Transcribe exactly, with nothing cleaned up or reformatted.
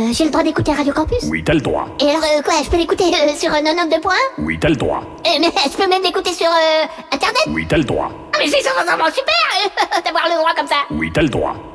Euh, j'ai le droit d'écouter Radio Campus? Oui, t'as le droit. Et alors, euh, quoi, je peux l'écouter euh, sur euh, quatre-vingt-deux points? Oui, t'as le droit. Euh, mais je peux même l'écouter sur euh, Internet? Oui, t'as le droit. Ah, mais c'est vraiment super euh, d'avoir le droit comme ça. Oui, t'as le droit.